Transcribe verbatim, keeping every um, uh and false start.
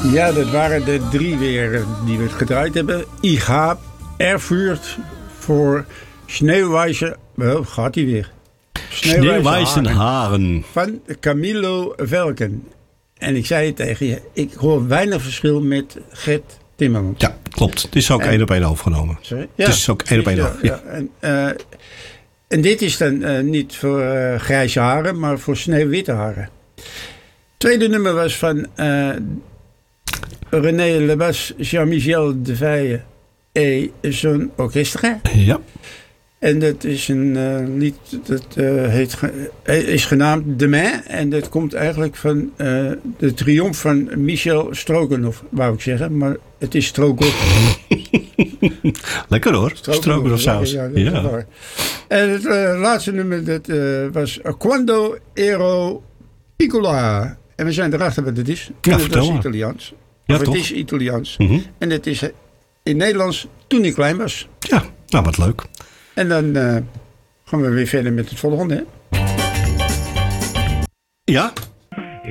Ja, dat waren de drie weer die we gedraaid hebben. Ik heb Erfurt voor Sneeuwwijze... Wel, gaat hij weer. Sneeuwwijze Haren. Van Camilo Velken. En ik zei het tegen je, ik hoor weinig verschil met Gert Timmermans. Ja, klopt. Het is ook één op één overgenomen. Sorry? Ja. Het is ook één op één. Ja, ja. En, uh, en dit is dan uh, niet voor uh, grijze haren, maar voor sneeuwwitte haren. Tweede nummer was van uh, René Lebas, Jean-Michel Deveille et son orchestre. Ja. En dat is een uh, lied dat uh, heet, is genaamd Demain. En dat komt eigenlijk van uh, de triomf van Michel Stroganov, wou ik zeggen. Maar het is Stroganov. Lekker hoor, Stroganov saus. Ja, ja, ja. En het uh, laatste nummer dat, uh, was Quando ero piccola. En we zijn erachter wat het is. Ja, het was Italiaans. Ja, of het toch? is Italiaans. Mm-hmm. En het is in Nederlands toen ik klein was. Ja, nou wat leuk. En dan uh, gaan we weer verder met het volgende. Hè? Ja,